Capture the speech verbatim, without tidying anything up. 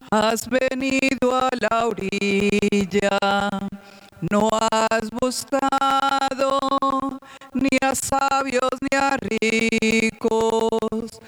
Has venido a la orilla, no has buscado ni a sabios ni a ricos,